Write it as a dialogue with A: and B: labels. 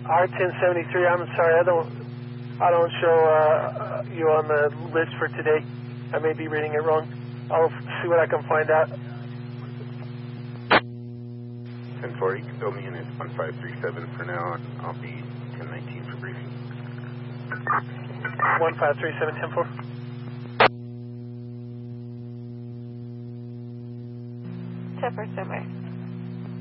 A: R1073, I'm sorry, I don't show you on the list for today. I may be reading it wrong. I'll see what I can find out.
B: 1040, you can fill me in at 1537 for now, and I'll be 1019 for briefing.
A: 1537, 10-4.
C: Tepper, somewhere.